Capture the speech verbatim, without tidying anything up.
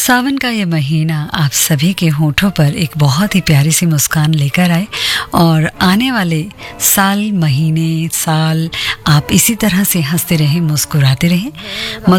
सावन का ये महीना आप सभी के होठों पर एक बहुत ही प्यारी सी मुस्कान लेकर आए और आने वाले साल, महीने, साल आप इसी तरह से हंसते रहें, मुस्कुराते रहें।